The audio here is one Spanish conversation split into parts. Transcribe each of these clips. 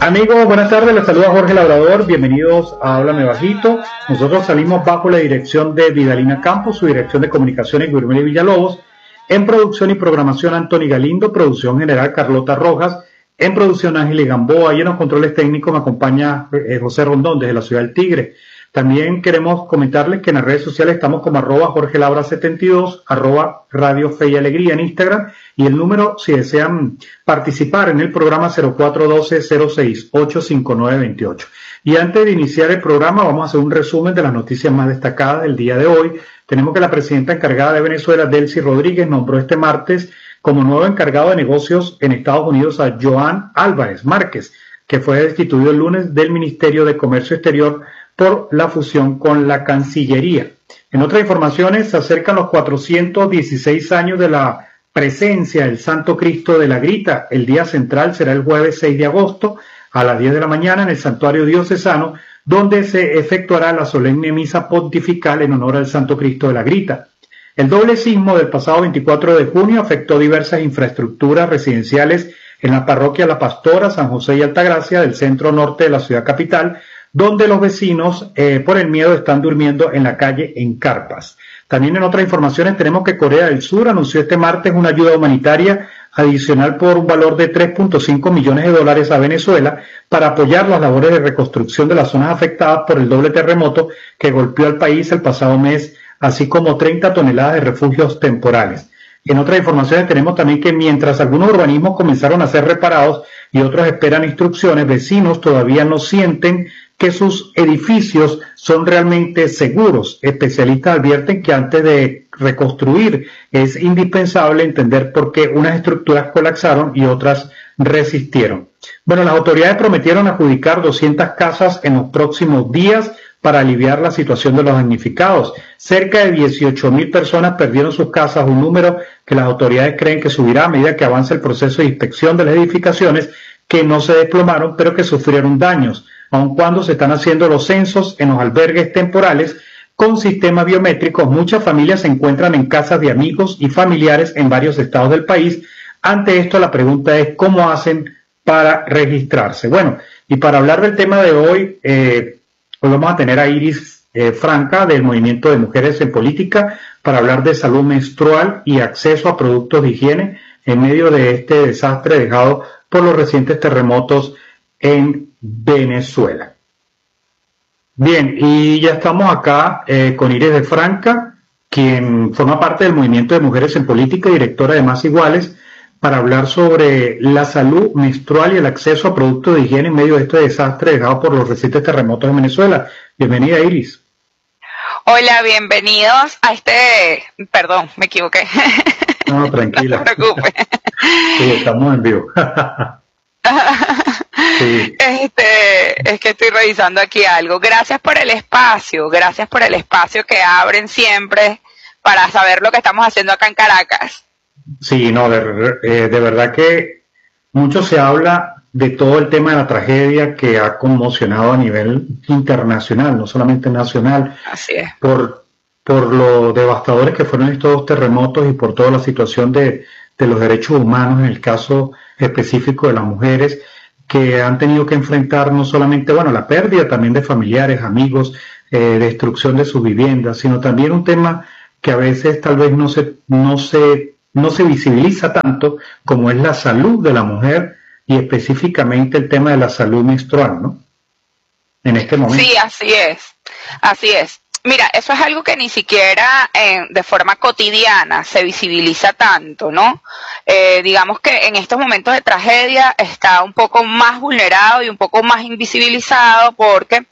Amigos, buenas tardes, les saluda Jorge Labrador, bienvenidos a Háblame Bajito. Nosotros salimos bajo la dirección de Vidalina Campos, su dirección de comunicaciones Guillermo Villalobos, en producción y programación Anthony Galindo, producción general Carlota Rojas, en producción Ángel Gamboa y en los controles técnicos me acompaña José Rondón desde la ciudad del Tigre. También queremos comentarles que en las redes sociales estamos como @JorgeLabra72, @Radio Fe y Alegría en Instagram, y el número, si desean participar en el programa, 0412-06-85928. Y antes de iniciar el programa, vamos a hacer un resumen de las noticias más destacadas del día de hoy. Tenemos que la presidenta encargada de Venezuela, Delcy Rodríguez, nombró este martes como nuevo encargado de negocios en Estados Unidos a Joan Álvarez Márquez, que fue destituido el lunes del Ministerio de Comercio Exterior por la fusión con la Cancillería. En otras informaciones, se acercan los 416 años de la presencia del Santo Cristo de la Grita. El día central será el jueves 6 de agosto a las 10 de la mañana en el Santuario Diocesano, donde se efectuará la solemne misa pontifical en honor al Santo Cristo de la Grita. El doble sismo del pasado 24 de junio afectó diversas infraestructuras residenciales en la parroquia La Pastora, San José y Altagracia del centro norte de la ciudad capital, donde los vecinos, por el miedo, están durmiendo en la calle en carpas. También en otras informaciones tenemos que Corea del Sur anunció este martes una ayuda humanitaria adicional por un valor de $3.5 millones a Venezuela para apoyar las labores de reconstrucción de las zonas afectadas por el doble terremoto que golpeó al país el pasado mes, así como 30 toneladas de refugios temporales. En otras informaciones tenemos también que mientras algunos urbanismos comenzaron a ser reparados y otros esperan instrucciones, vecinos todavía no sienten que sus edificios son realmente seguros. Especialistas advierten que antes de reconstruir es indispensable entender por qué unas estructuras colapsaron y otras resistieron. Bueno, las autoridades prometieron adjudicar 200 casas en los próximos días para aliviar la situación de los damnificados. Cerca de 18.000 personas perdieron sus casas, un número que las autoridades creen que subirá a medida que avance el proceso de inspección de las edificaciones que no se desplomaron pero que sufrieron daños, aun cuando se están haciendo los censos en los albergues temporales con sistemas biométricos. Muchas familias se encuentran en casas de amigos y familiares en varios estados del país. Ante esto, la pregunta es ¿cómo hacen para registrarse? Bueno, y para hablar del tema de hoy, hoy vamos a tener a Iris Franca del Movimiento de Mujeres en Política para hablar de salud menstrual y acceso a productos de higiene en medio de este desastre dejado por los recientes terremotos en Venezuela. Bien, y ya estamos acá con Iris de Franca, quien forma parte del Movimiento de Mujeres en Política y directora de Más Iguales, para hablar sobre la salud menstrual y el acceso a productos de higiene en medio de este desastre dejado por los recientes terremotos en Venezuela. Bienvenida, Iris. Hola, bienvenidos a Perdón, me equivoqué. No, tranquila. No te preocupes. Sí, estamos en vivo. Sí. Es que estoy revisando aquí algo. Gracias por el espacio que abren siempre para saber lo que estamos haciendo acá en Caracas. Sí, no, de verdad que mucho se habla de todo el tema de la tragedia que ha conmocionado a nivel internacional, no solamente nacional. Así es. Por lo devastadores que fueron estos terremotos y por toda la situación de los derechos humanos, en el caso específico de las mujeres, que han tenido que enfrentar no solamente, bueno, la pérdida también de familiares, amigos, destrucción de sus viviendas, sino también un tema que a veces tal vez no se visibiliza tanto como es la salud de la mujer y específicamente el tema de la salud menstrual, ¿no? En este momento. Sí, así es. Mira, eso es algo que ni siquiera de forma cotidiana se visibiliza tanto, ¿no? Digamos que en estos momentos de tragedia está un poco más vulnerado y un poco más invisibilizado porque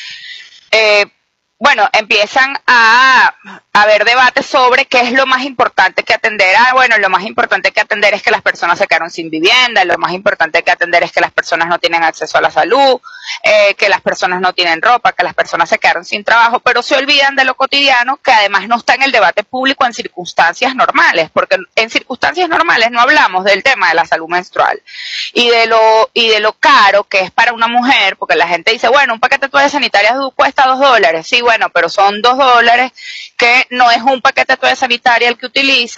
bueno, empiezan a haber debates sobre qué es lo más importante que atender. Bueno, lo más importante que atender es que las personas se quedaron sin vivienda, lo más importante que atender es que las personas no tienen acceso a la salud, que las personas no tienen ropa, que las personas se quedaron sin trabajo, pero se olvidan de lo cotidiano, que además no está en el debate público en circunstancias normales, porque en circunstancias normales no hablamos del tema de la salud menstrual y de lo caro que es para una mujer, porque la gente dice, bueno, un paquete de toallas sanitarias cuesta $2, sí, bueno, pero son $2 que no es un paquete de toalla sanitaria el que utilizas,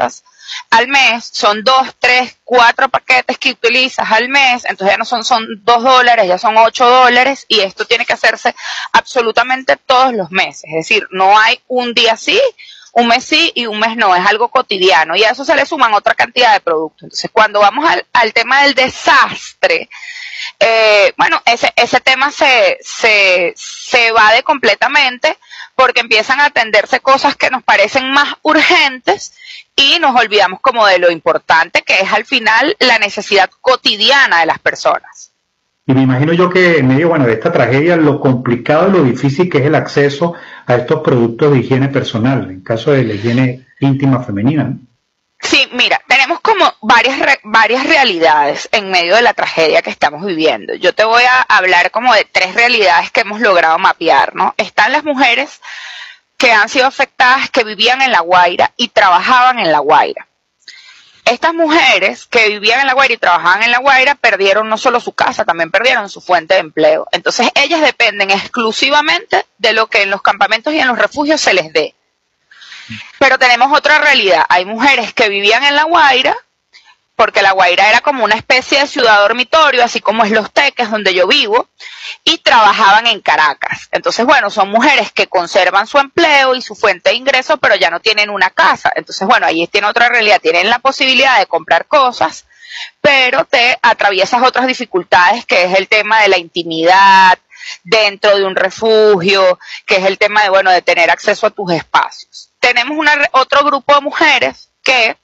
al mes, son 2, 3, 4 paquetes que utilizas al mes, entonces ya no son $2, ya son $8, y esto tiene que hacerse absolutamente todos los meses, es decir, no hay un día sí, un mes sí y un mes no, es algo cotidiano, y a eso se le suman otra cantidad de productos. Entonces, cuando vamos al tema del desastre, bueno, ese tema se evade completamente porque empiezan a atenderse cosas que nos parecen más urgentes y nos olvidamos como de lo importante que es al final la necesidad cotidiana de las personas. Y me imagino yo que en medio, bueno, de esta tragedia, lo complicado y lo difícil que es el acceso a estos productos de higiene personal, en caso de la higiene íntima femenina, ¿no? Sí, mira, tenemos como varias realidades en medio de la tragedia que estamos viviendo. Yo te voy a hablar como de 3 realidades que hemos logrado mapear, ¿no? Están las mujeres que han sido afectadas, que vivían en La Guaira y trabajaban en La Guaira. Estas mujeres que vivían en La Guaira y trabajaban en La Guaira perdieron no solo su casa, también perdieron su fuente de empleo. Entonces ellas dependen exclusivamente de lo que en los campamentos y en los refugios se les dé. Pero tenemos otra realidad, hay mujeres que vivían en La Guaira, porque La Guaira era como una especie de ciudad dormitorio, así como es Los Teques, donde yo vivo, y trabajaban en Caracas. Entonces, bueno, son mujeres que conservan su empleo y su fuente de ingreso, pero ya no tienen una casa. Entonces, bueno, ahí tiene otra realidad, tienen la posibilidad de comprar cosas, pero te atraviesas otras dificultades, que es el tema de la intimidad dentro de un refugio, que es el tema de, bueno, de tener acceso a tus espacios. Tenemos otro grupo de mujeres que,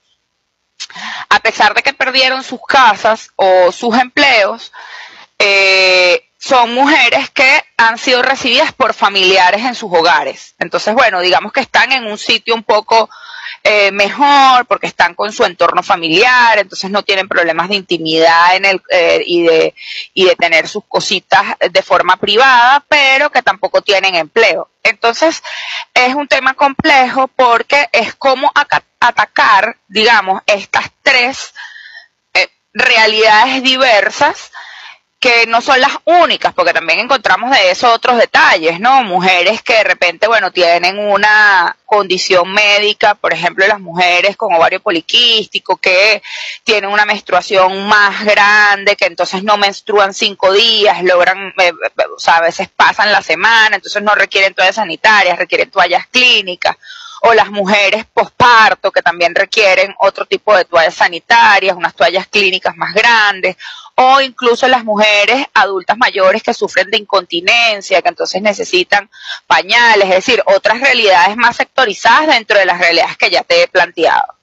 a pesar de que perdieron sus casas o sus empleos, son mujeres que han sido recibidas por familiares en sus hogares. Entonces, bueno, digamos que están en un sitio un poco mejor porque están con su entorno familiar, entonces no tienen problemas de intimidad y de tener sus cositas de forma privada, pero que tampoco tienen empleo. Entonces, es un tema complejo porque es como atacar, digamos, estas 3 realidades diversas, que no son las únicas, porque también encontramos de eso otros detalles, ¿no? Mujeres que de repente, bueno, tienen una condición médica, por ejemplo, las mujeres con ovario poliquístico, que tienen una menstruación más grande, que entonces no menstruan 5 días, logran, o sea, a veces pasan la semana, entonces no requieren toallas sanitarias, requieren toallas clínicas, o las mujeres posparto, que también requieren otro tipo de toallas sanitarias, unas toallas clínicas más grandes, o incluso las mujeres adultas mayores que sufren de incontinencia, que entonces necesitan pañales, es decir, otras realidades más sectorizadas dentro de las realidades que ya te he planteado.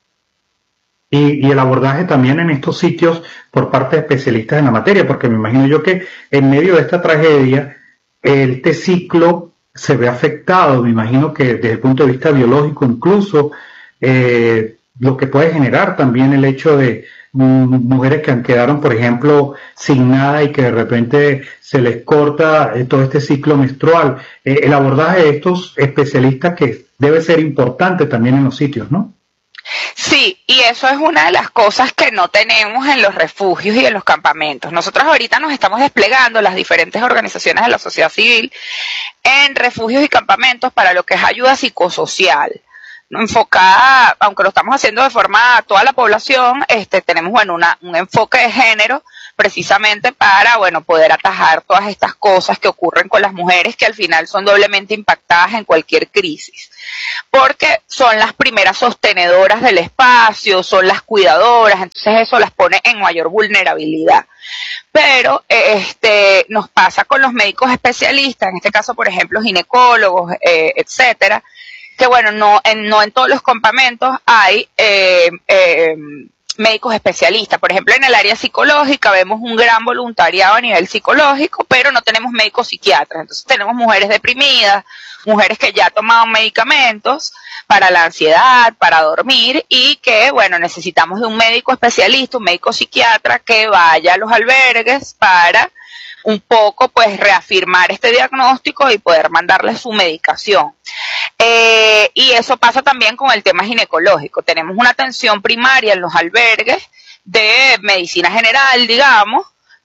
Y el abordaje también en estos sitios por parte de especialistas en la materia, porque me imagino yo que en medio de esta tragedia, este ciclo se ve afectado, me imagino que desde el punto de vista biológico incluso, lo que puede generar también el hecho de mujeres que quedaron, por ejemplo, sin nada y que de repente se les corta todo este ciclo menstrual. El abordaje de estos especialistas que debe ser importante también en los sitios, ¿no? Sí, y eso es una de las cosas que no tenemos en los refugios y en los campamentos. Nosotros ahorita nos estamos desplegando, las diferentes organizaciones de la sociedad civil, en refugios y campamentos para lo que es ayuda psicosocial, enfocada, aunque lo estamos haciendo de forma a toda la población, tenemos, bueno, un enfoque de género precisamente para, bueno, poder atajar todas estas cosas que ocurren con las mujeres, que al final son doblemente impactadas en cualquier crisis, porque son las primeras sostenedoras del espacio, son las cuidadoras, entonces eso las pone en mayor vulnerabilidad. Pero nos pasa con los médicos especialistas, en este caso, por ejemplo, ginecólogos, etcétera, que bueno, no en todos los campamentos hay médicos especialistas. Por ejemplo, en el área psicológica vemos un gran voluntariado a nivel psicológico, pero no tenemos médicos psiquiatras. Entonces tenemos mujeres deprimidas, mujeres que ya tomaban medicamentos para la ansiedad, para dormir, y que, bueno, necesitamos de un médico especialista, un médico psiquiatra que vaya a los albergues para un poco, pues, reafirmar este diagnóstico y poder mandarle su medicación. Y eso pasa también con el tema ginecológico. Tenemos una atención primaria en los albergues de medicina general, digamos,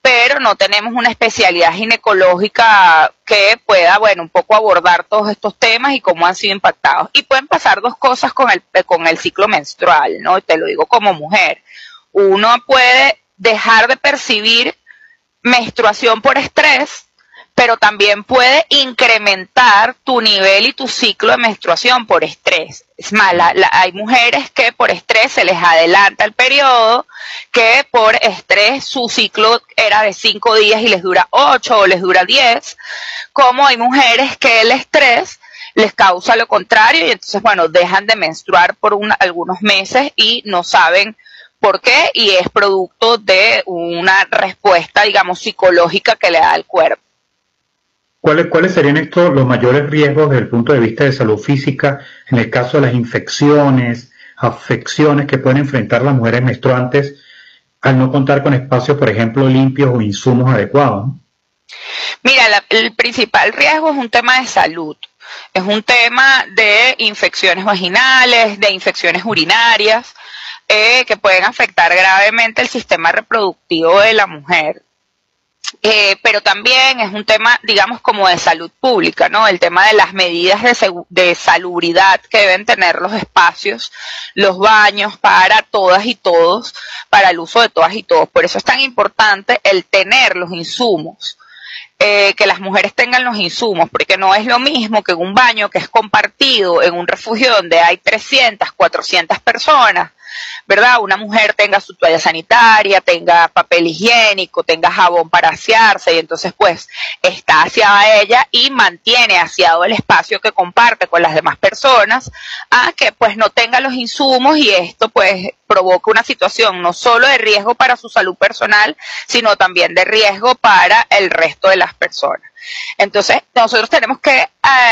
pero no tenemos una especialidad ginecológica que pueda, bueno, un poco abordar todos estos temas y cómo han sido impactados. Y pueden pasar dos cosas con el ciclo menstrual, ¿no? Te lo digo como mujer. Uno puede dejar de percibir menstruación por estrés, pero también puede incrementar tu nivel y tu ciclo de menstruación por estrés. Es más, hay mujeres que por estrés se les adelanta el periodo, que por estrés su ciclo era de 5 días y les dura 8 o les dura 10, como hay mujeres que el estrés les causa lo contrario y entonces, bueno, dejan de menstruar por algunos meses y no saben por qué, y es producto de una respuesta, digamos, psicológica que le da el cuerpo. ¿Cuáles serían estos los mayores riesgos desde el punto de vista de salud física en el caso de las infecciones, afecciones que pueden enfrentar las mujeres menstruantes al no contar con espacios, por ejemplo, limpios o insumos adecuados? Mira, el principal riesgo es un tema de salud. Es un tema de infecciones vaginales, de infecciones urinarias, que pueden afectar gravemente el sistema reproductivo de la mujer. Pero también es un tema, digamos, como de salud pública, ¿no? El tema de las medidas de salubridad que deben tener los espacios, los baños para todas y todos, para el uso de todas y todos. Por eso es tan importante el tener los insumos, que las mujeres tengan los insumos, porque no es lo mismo que un baño que es compartido en un refugio donde hay 300, 400 personas, ¿verdad? Una mujer tenga su toalla sanitaria, tenga papel higiénico, tenga jabón para asearse y entonces pues está aseada ella y mantiene aseado el espacio que comparte con las demás personas, a que pues no tenga los insumos y esto pues provoca una situación no solo de riesgo para su salud personal, sino también de riesgo para el resto de las personas. Entonces nosotros tenemos que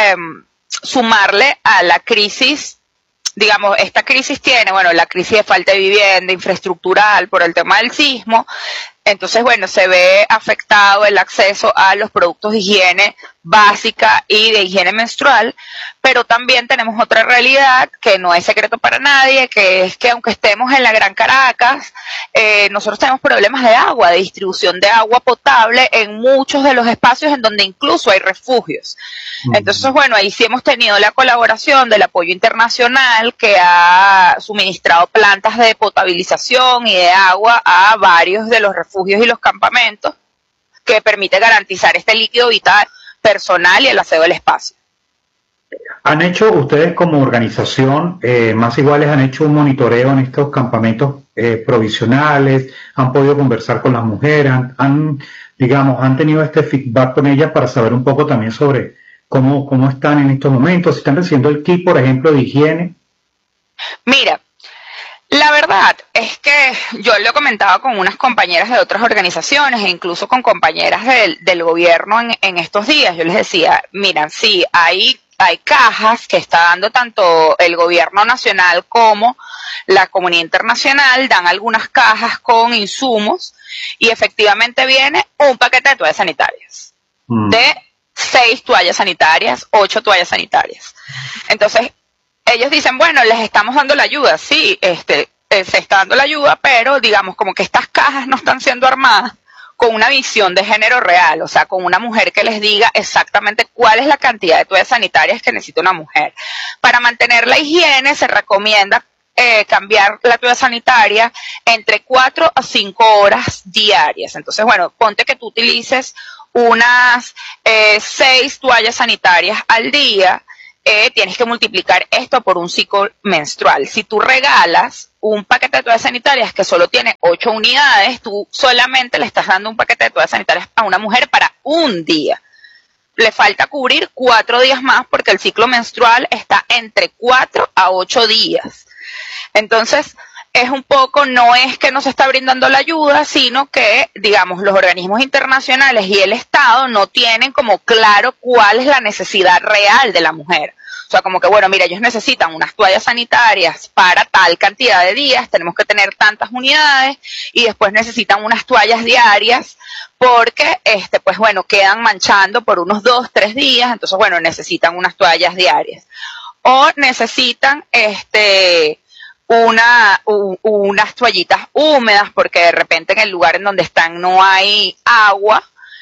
sumarle a la crisis. Digamos, esta crisis tiene, bueno, la crisis de falta de vivienda, infraestructural por el tema del sismo. Entonces, bueno, se ve afectado el acceso a los productos de higiene básica y de higiene menstrual, pero también tenemos otra realidad que no es secreto para nadie, que es que aunque estemos en la Gran Caracas, nosotros tenemos problemas de agua, de distribución de agua potable en muchos de los espacios en donde incluso hay refugios. Entonces, bueno, ahí sí hemos tenido la colaboración del apoyo internacional que ha suministrado plantas de potabilización y de agua a varios de los refugios y los campamentos, que permite garantizar este líquido vital personal y el aseo del espacio. ¿Han hecho ustedes como organización, Más Iguales, han hecho un monitoreo en estos campamentos provisionales? ¿Han podido conversar con las mujeres? ¿Han tenido este feedback con ellas para saber un poco también sobre cómo están en estos momentos? ¿Si están recibiendo el kit, por ejemplo, de higiene? Mira, la verdad es que yo lo he comentado con unas compañeras de otras organizaciones e incluso con compañeras del gobierno en estos días. Yo les decía, miren, sí, hay cajas que está dando tanto el gobierno nacional como la comunidad internacional, dan algunas cajas con insumos y efectivamente viene un paquete de toallas sanitarias, de 6 toallas sanitarias, 8 toallas sanitarias. Entonces, ellos dicen, bueno, les estamos dando la ayuda, sí, se está dando la ayuda, pero digamos como que estas cajas no están siendo armadas con una visión de género real, o sea, con una mujer que les diga exactamente cuál es la cantidad de toallas sanitarias que necesita una mujer. Para mantener la higiene se recomienda cambiar la toalla sanitaria entre 4 a 5 horas diarias. Entonces, bueno, ponte que tú utilices unas 6 toallas sanitarias al día, tienes que multiplicar esto por un ciclo menstrual. Si tú regalas un paquete de toallas sanitarias que solo tiene 8 unidades, tú solamente le estás dando un paquete de toallas sanitarias a una mujer para un día. Le falta cubrir 4 días más porque el ciclo menstrual está entre 4 a 8 días. Entonces, es un poco, no es que no se está brindando la ayuda, sino que, digamos, los organismos internacionales y el Estado no tienen como claro cuál es la necesidad real de la mujer. O sea, como que, bueno, mira, ellos necesitan unas toallas sanitarias para tal cantidad de días, tenemos que tener tantas unidades, y después necesitan unas toallas diarias porque, pues bueno, quedan manchando por unos 2, 3 días, entonces, bueno, necesitan unas toallas diarias. O necesitan, unas toallitas húmedas, porque de repente en el lugar en donde están no hay agua.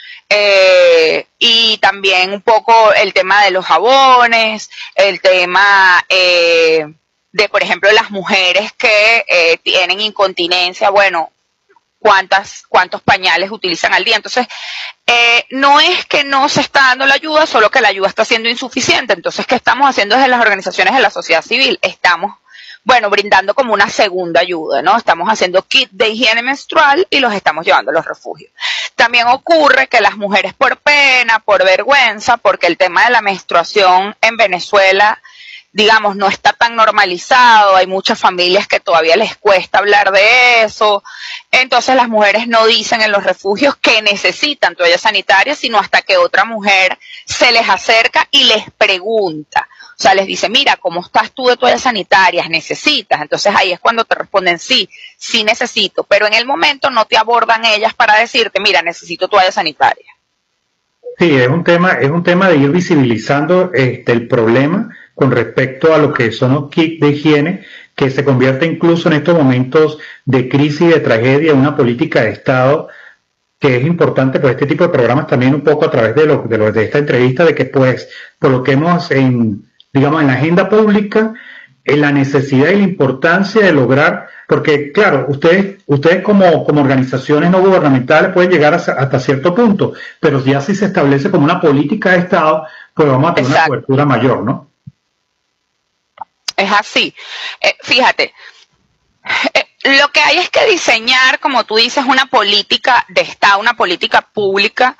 Y también un poco el tema de los jabones, el tema de, por ejemplo, las mujeres que tienen incontinencia, bueno, cuántos pañales utilizan al día. Entonces, no es que no se está dando la ayuda, solo que la ayuda está siendo insuficiente. Entonces, ¿qué estamos haciendo desde las organizaciones de la sociedad civil? Estamos, bueno, brindando como una segunda ayuda, ¿no? Estamos haciendo kit de higiene menstrual y los estamos llevando a los refugios. También ocurre que las mujeres por pena, por vergüenza, porque el tema de la menstruación en Venezuela, digamos, no está tan normalizado, hay muchas familias que todavía les cuesta hablar de eso, entonces las mujeres no dicen en los refugios que necesitan toallas sanitarias, sino hasta que otra mujer se les acerca y les pregunta. O sea, les dice, mira, ¿cómo estás tú de toallas sanitarias? ¿Necesitas? Entonces ahí es cuando te responden, sí, sí necesito, pero en el momento no te abordan ellas para decirte, mira, necesito toallas sanitarias. Sí, es un tema de ir visibilizando el problema con respecto a lo que son los kits de higiene, que se convierte incluso en estos momentos de crisis y de tragedia en una política de Estado que es importante por este tipo de programas también un poco a través de esta entrevista, de que pues coloquemos digamos, en la agenda pública en la necesidad y la importancia de lograr, porque claro, ustedes como organizaciones no gubernamentales pueden llegar hasta cierto punto, pero ya si se establece como una política de Estado, pues vamos a tener una cobertura mayor, ¿no? Es así. Fíjate, lo que hay es que diseñar, como tú dices, una política de Estado, una política pública,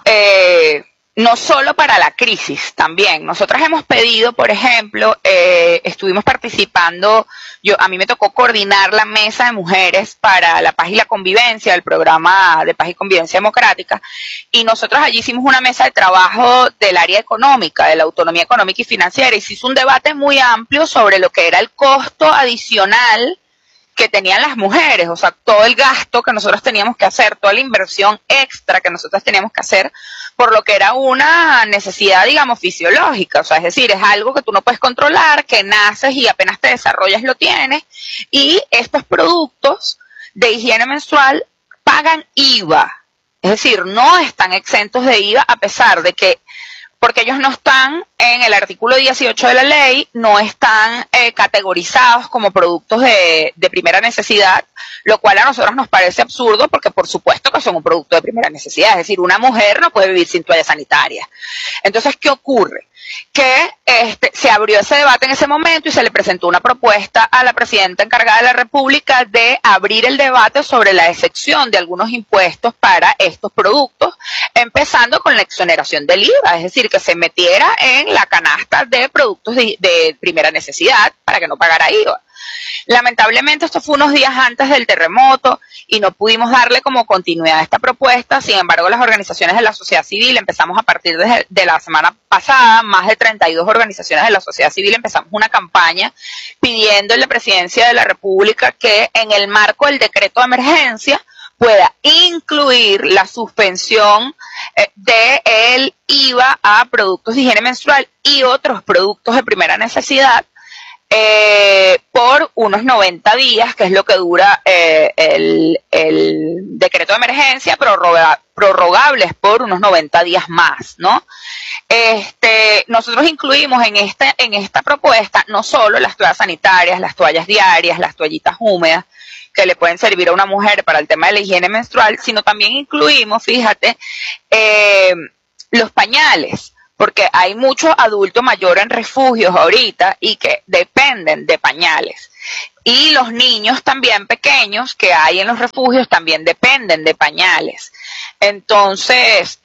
no solo para la crisis, también. Nosotras hemos pedido, por ejemplo, estuvimos participando, a mí me tocó coordinar la mesa de mujeres para la paz y la convivencia, el programa de paz y convivencia democrática, y nosotros allí hicimos una mesa de trabajo del área económica, de la autonomía económica y financiera, y se hizo un debate muy amplio sobre lo que era el costo adicional que tenían las mujeres, o sea, todo el gasto que nosotros teníamos que hacer, toda la inversión extra que nosotros teníamos que hacer, por lo que era una necesidad, digamos, fisiológica, o sea, es decir, es algo que tú no puedes controlar, que naces y apenas te desarrollas lo tienes, y estos productos de higiene menstrual pagan IVA, es decir, no están exentos de IVA a pesar de que porque ellos no están en el artículo 18 de la ley, no están categorizados como productos de primera necesidad, lo cual a nosotros nos parece absurdo porque por supuesto que son un producto de primera necesidad, es decir, una mujer no puede vivir sin toalla sanitaria. Entonces, ¿qué ocurre? Que se abrió ese debate en ese momento y se le presentó una propuesta a la presidenta encargada de la República de abrir el debate sobre la excepción de algunos impuestos para estos productos, empezando con la exoneración del IVA, es decir, que se metiera en la canasta de productos de primera necesidad para que no pagara IVA. Lamentablemente esto fue unos días antes del terremoto y no pudimos darle como continuidad a esta propuesta. Sin embargo, las organizaciones de la sociedad civil empezamos a partir de la semana pasada, más de 32 organizaciones de la sociedad civil empezamos una campaña pidiendo en la presidencia de la República que en el marco del decreto de emergencia pueda incluir la suspensión del IVA a productos de higiene menstrual y otros productos de primera necesidad por unos 90 días, que es lo que dura el decreto de emergencia, prorrogables por unos 90 días más, ¿no? Nosotros incluimos en esta propuesta no solo las toallas sanitarias, las toallas diarias, las toallitas húmedas, que le pueden servir a una mujer para el tema de la higiene menstrual, sino también incluimos, fíjate, los pañales, porque hay muchos adultos mayores en refugios ahorita y que dependen de pañales. Y los niños también pequeños que hay en los refugios también dependen de pañales. Entonces,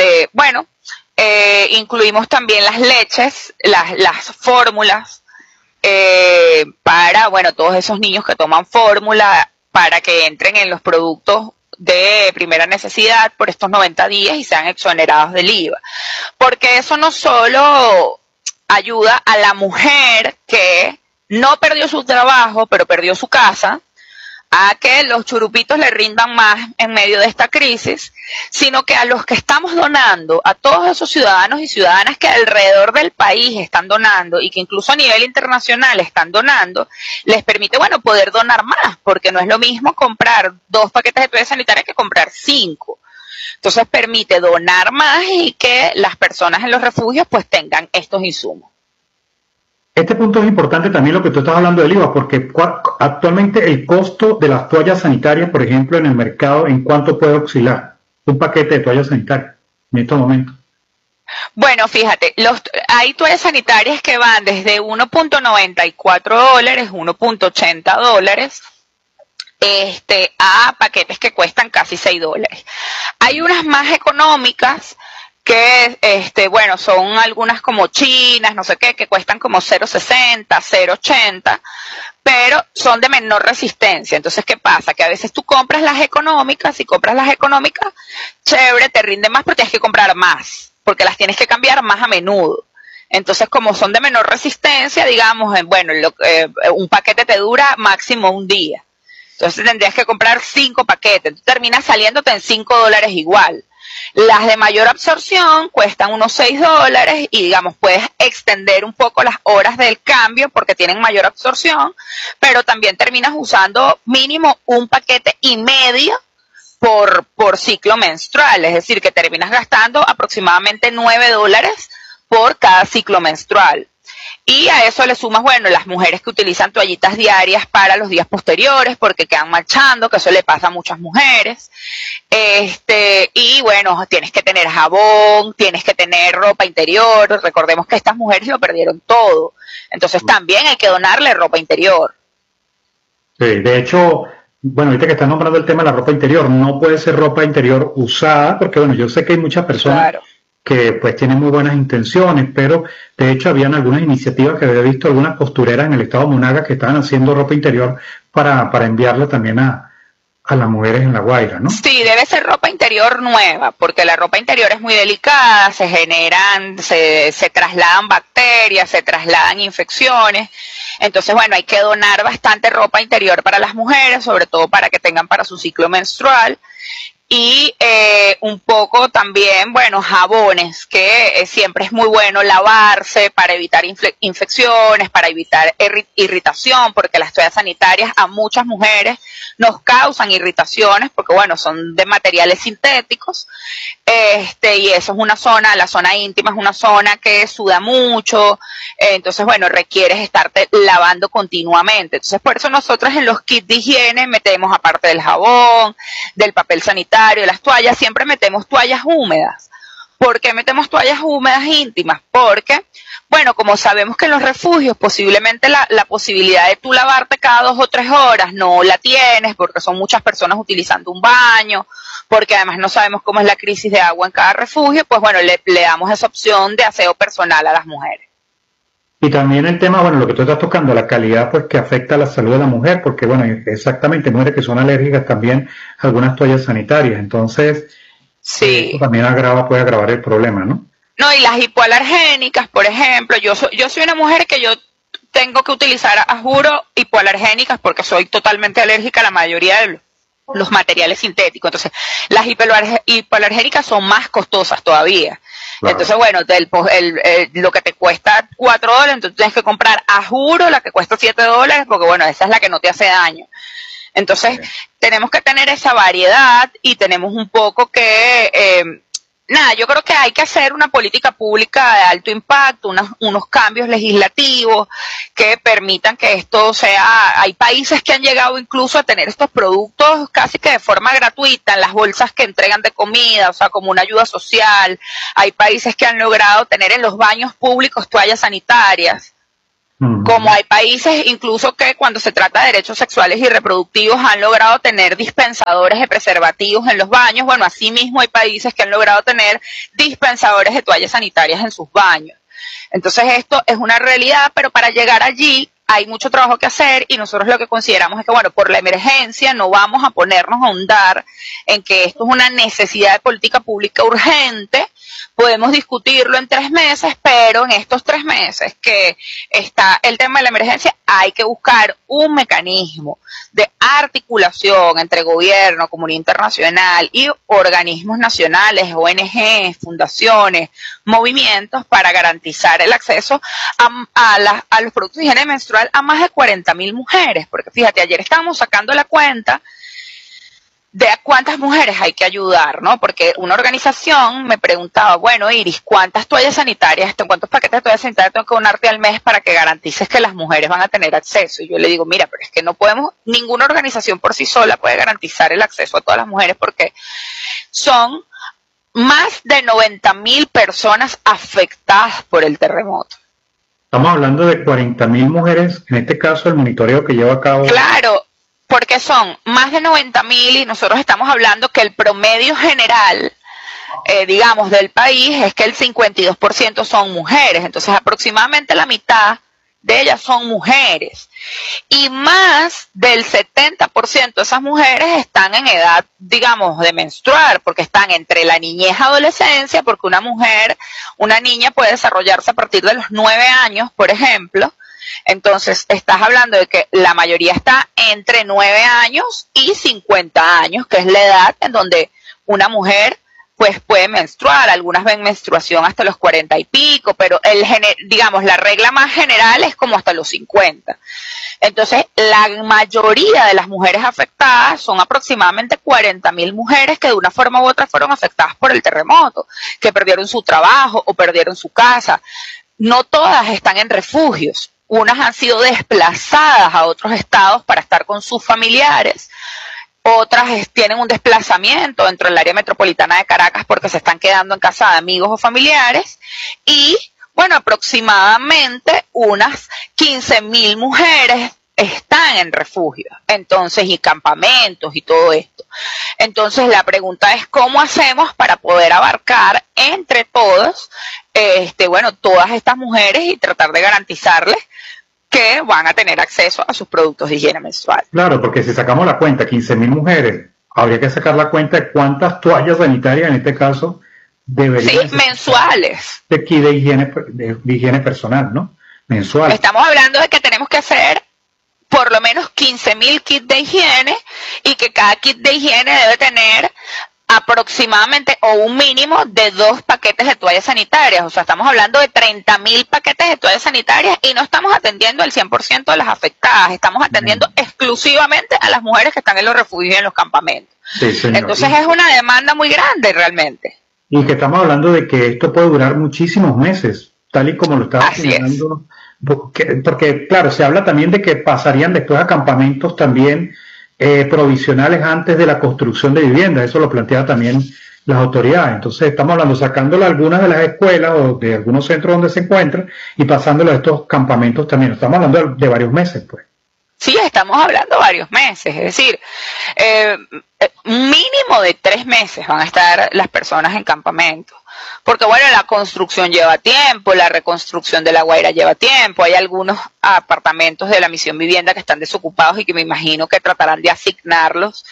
incluimos también las leches, las fórmulas, para, todos esos niños que toman fórmula para que entren en los productos de primera necesidad por estos 90 días y sean exonerados del IVA. Porque eso no solo ayuda a la mujer que no perdió su trabajo, pero perdió su casa, a que los churupitos le rindan más en medio de esta crisis, sino que a los que estamos donando, a todos esos ciudadanos y ciudadanas que alrededor del país están donando y que incluso a nivel internacional están donando, les permite, bueno, poder donar más, porque no es lo mismo comprar 2 paquetes de toallas sanitarias que comprar 5. Entonces permite donar más y que las personas en los refugios pues tengan estos insumos. Este punto es importante también lo que tú estás hablando del IVA, porque actualmente el costo de las toallas sanitarias, por ejemplo, en el mercado, ¿en cuánto puede oscilar un paquete de toallas sanitarias en estos momentos? Bueno, fíjate, hay toallas sanitarias que van desde $1.94, $1.80, a paquetes que cuestan casi $6. Hay unas más económicas que, bueno, son algunas como chinas, no sé qué, que cuestan como 0.60, 0.80, pero son de menor resistencia. Entonces, ¿qué pasa? Que a veces tú compras las económicas, si compras las económicas, chévere, te rinde más, pero tienes que comprar más, porque las tienes que cambiar más a menudo. Entonces, como son de menor resistencia, digamos, bueno, un paquete te dura máximo un día. Entonces tendrías que comprar 5 paquetes. Tú terminas saliéndote en $5 igual. Las de mayor absorción cuestan unos $6 y, digamos, puedes extender un poco las horas del cambio porque tienen mayor absorción, pero también terminas usando mínimo un paquete y medio por ciclo menstrual. Es decir, que terminas gastando aproximadamente $9 por cada ciclo menstrual. Y a eso le sumas, bueno, las mujeres que utilizan toallitas diarias para los días posteriores porque quedan manchando, que eso le pasa a muchas mujeres. Y bueno, tienes que tener jabón, tienes que tener ropa interior. Recordemos que estas mujeres lo perdieron todo. Entonces también hay que donarle ropa interior. Sí, de hecho, bueno, ahorita que estás nombrando el tema de la ropa interior, no puede ser ropa interior usada, porque bueno, yo sé que hay muchas personas, claro, que pues tienen muy buenas intenciones, pero de hecho habían algunas iniciativas que había visto algunas costureras en el estado de Monagas que estaban haciendo ropa interior para enviarla también a las mujeres en La Guaira, ¿no? Sí, debe ser ropa interior nueva, porque la ropa interior es muy delicada, se trasladan bacterias, se trasladan infecciones. Entonces, bueno, hay que donar bastante ropa interior para las mujeres, sobre todo para que tengan para su ciclo menstrual. Y un poco también, bueno, jabones, que siempre es muy bueno lavarse para evitar infecciones, para evitar irritación, porque las toallas sanitarias a muchas mujeres nos causan irritaciones, porque bueno, son de materiales sintéticos, y eso es una zona, la zona íntima es una zona que suda mucho, entonces bueno, requieres estarte lavando continuamente. Entonces por eso nosotros en los kits de higiene metemos, aparte del jabón, del papel sanitario, de las toallas, siempre metemos toallas húmedas. ¿Por qué metemos toallas húmedas íntimas? Porque, bueno, como sabemos que en los refugios posiblemente la posibilidad de tú lavarte cada 2 o 3 horas no la tienes, porque son muchas personas utilizando un baño, porque además no sabemos cómo es la crisis de agua en cada refugio, pues bueno, le damos esa opción de aseo personal a las mujeres. Y también el tema, bueno, lo que tú estás tocando, la calidad, pues que afecta a la salud de la mujer, porque bueno, exactamente, mujeres que son alérgicas también a algunas toallas sanitarias, entonces sí, eso también puede agravar el problema, ¿no? No, y las hipoalergénicas, por ejemplo, yo soy una mujer que yo tengo que utilizar, a juro, hipoalergénicas porque soy totalmente alérgica a la mayoría de los materiales sintéticos. Entonces, las hipoalergénicas son más costosas todavía. Claro. Entonces, bueno, lo que te cuesta $4, entonces tienes que comprar, a juro, la que cuesta $7, porque bueno, esa es la que no te hace daño. Entonces, tenemos que tener esa variedad y tenemos un poco que, yo creo que hay que hacer una política pública de alto impacto, unos cambios legislativos que permitan que esto sea. Hay países que han llegado incluso a tener estos productos casi que de forma gratuita en las bolsas que entregan de comida, o sea, como una ayuda social. Hay países que han logrado tener en los baños públicos toallas sanitarias. Como hay países incluso que cuando se trata de derechos sexuales y reproductivos han logrado tener dispensadores de preservativos en los baños. Bueno, así mismo hay países que han logrado tener dispensadores de toallas sanitarias en sus baños. Entonces esto es una realidad, pero para llegar allí hay mucho trabajo que hacer y nosotros lo que consideramos es que, bueno, por la emergencia no vamos a ponernos a ahondar en que esto es una necesidad de política pública urgente, podemos discutirlo en 3 meses, pero en estos 3 meses que está el tema de la emergencia, hay que buscar un mecanismo de articulación entre gobierno, comunidad internacional y organismos nacionales, ONG, fundaciones, movimientos para garantizar el acceso a los productos de higiene menstrual a más de 40.000 mujeres, porque fíjate, ayer estábamos sacando la cuenta de a cuántas mujeres hay que ayudar, ¿no? Porque una organización me preguntaba, bueno, Iris, ¿cuántas toallas sanitarias, cuántos paquetes de toallas sanitarias tengo que donarte al mes para que garantices que las mujeres van a tener acceso? Y yo le digo, mira, pero es que no podemos, ninguna organización por sí sola puede garantizar el acceso a todas las mujeres porque son más de 90.000 personas afectadas por el terremoto. Estamos hablando de 40.000 mujeres, en este caso el monitoreo que lleva a cabo. Claro, porque son más de 90.000 y nosotros estamos hablando que el promedio general, digamos, del país es que el 52% son mujeres, entonces aproximadamente la mitad de ellas son mujeres y más del 70% de esas mujeres están en edad, digamos, de menstruar, porque están entre la niñez y adolescencia, porque una niña puede desarrollarse a partir de los 9 años, por ejemplo. Entonces, estás hablando de que la mayoría está entre 9 años y 50 años, que es la edad en donde una mujer pues puede menstruar. Algunas ven menstruación hasta los 40 y pico, pero digamos, la regla más general es como hasta los 50. Entonces, la mayoría de las mujeres afectadas son aproximadamente 40.000 mujeres que de una forma u otra fueron afectadas por el terremoto, que perdieron su trabajo o perdieron su casa. No todas están en refugios. Unas han sido desplazadas a otros estados para estar con sus familiares. Otras tienen un desplazamiento dentro del área metropolitana de Caracas porque se están quedando en casa de amigos o familiares. Y, bueno, aproximadamente unas 15.000 mujeres están en refugios, entonces, y campamentos y todo esto. Entonces, la pregunta es, ¿cómo hacemos para poder abarcar entre todos, todas estas mujeres y tratar de garantizarles que van a tener acceso a sus productos de higiene menstrual? Claro, porque si sacamos la cuenta, 15.000 mujeres, habría que sacar la cuenta de cuántas toallas sanitarias, en este caso, deberían ser mensuales. De higiene personal, ¿no? Mensual. Estamos hablando de que tenemos que hacer por lo menos 15.000 kits de higiene y que cada kit de higiene debe tener aproximadamente o un mínimo de 2 paquetes de toallas sanitarias. O sea, estamos hablando de 30.000 paquetes de toallas sanitarias y no estamos atendiendo al 100% de las afectadas, estamos atendiendo exclusivamente a las mujeres que están en los refugios y en los campamentos. Sí, señor. Entonces es una demanda muy grande realmente. Y que estamos hablando de que esto puede durar muchísimos meses, tal y como lo estaba señalando. Porque, claro, se habla también de que pasarían después a campamentos también provisionales antes de la construcción de viviendas. Eso lo planteaba también las autoridades. Entonces estamos hablando, sacándolo a algunas de las escuelas o de algunos centros donde se encuentran y pasándolo a estos campamentos también. Estamos hablando de varios meses, pues. Sí, estamos hablando varios meses, es decir, mínimo de 3 meses van a estar las personas en campamento. Porque bueno, la construcción lleva tiempo, la reconstrucción de La Guaira lleva tiempo, hay algunos apartamentos de la Misión Vivienda que están desocupados y que me imagino que tratarán de asignarlos,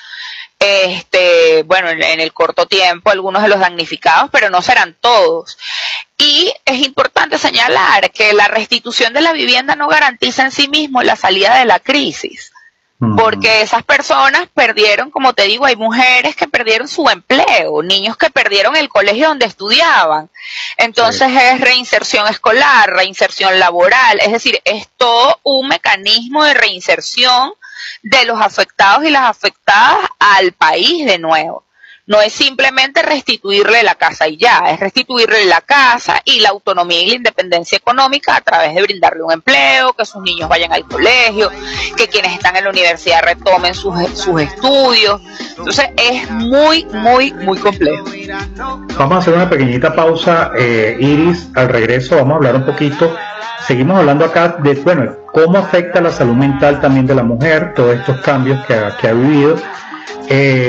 en el corto tiempo, algunos de los damnificados, pero no serán todos. Y es importante señalar que la restitución de la vivienda no garantiza en sí mismo la salida de la crisis. Porque esas personas perdieron, como te digo, hay mujeres que perdieron su empleo, niños que perdieron el colegio donde estudiaban. Entonces es reinserción escolar, reinserción laboral, es decir, es todo un mecanismo de reinserción de los afectados y las afectadas al país de nuevo. No es simplemente restituirle la casa y ya, es restituirle la casa y la autonomía y la independencia económica a través de brindarle un empleo, que sus niños vayan al colegio, que quienes están en la universidad retomen sus estudios. Entonces es muy, muy, muy complejo. Vamos a hacer una pequeñita pausa, Iris. Al regreso vamos a hablar un poquito. Seguimos hablando acá de, cómo afecta la salud mental también de la mujer, todos estos cambios que ha vivido.